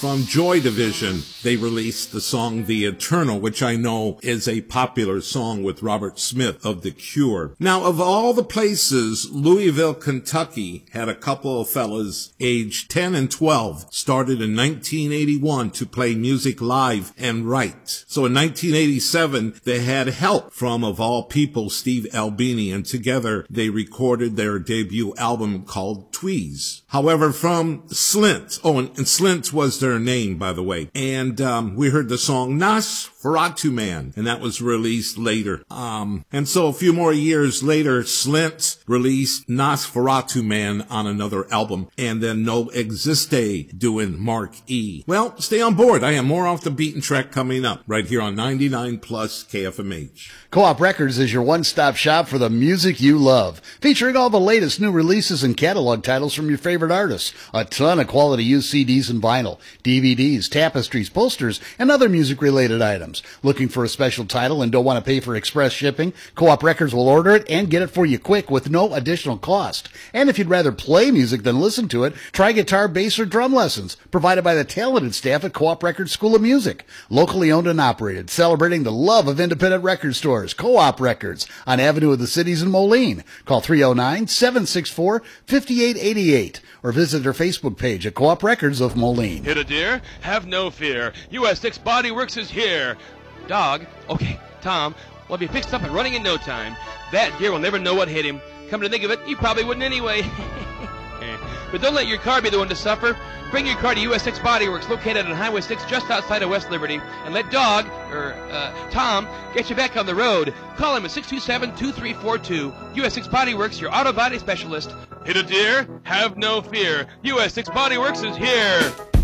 from Joy Division, they released the song The Eternal, which I know is a popular song with Robert Smith of The Cure. Now, of all the places, Louisville, Kentucky had a couple of fellas aged 10 and 12, started in 1981 to play music live and write. So in 1987, they had help from, of all people, Steve Albini, and together they recorded their debut album called Tweez. However, from Slint, and Slint was their name, by the way, and we heard the song Nosferatu Man, and that was released later. And so a few more years later, Slint released Nosferatu Man on another album, and then No Existe doing Mark E. Well, stay on board. I have more Off the Beaten Track coming up right here on 99 Plus KFMH. Co-op Records is your one-stop shop for the music you love, featuring all the latest new releases and catalog titles from your favorite artists. A ton of quality used CDs and vinyl, DVDs, tapestries, posters, and other music-related items. Looking for a special title and don't want to pay for express shipping? Co-op Records will order it and get it for you quick with no additional cost. And if you'd rather play music than listen to it, try guitar, bass, or drum lessons, provided by the talented staff at Co-op Records School of Music. Locally owned and operated, celebrating the love of independent record stores. Co-op Records on Avenue of the Cities in Moline. Call 309-764-5888 or visit their Facebook page at Co-op Records of Moline. Hit a deer? Have no fear. US 6 Body Works is here. Dog? Okay, Tom, will be fixed up and running in no time. That deer will never know what hit him. Come to think of it, he probably wouldn't anyway. But don't let your car be the one to suffer. Bring your car to US 6 Body Works, located on Highway 6 just outside of West Liberty, and let Tom, get you back on the road. Call him at 627-2342. US 6 Body Works, your auto body specialist. Hit a deer? Have no fear. US 6 Body Works is here.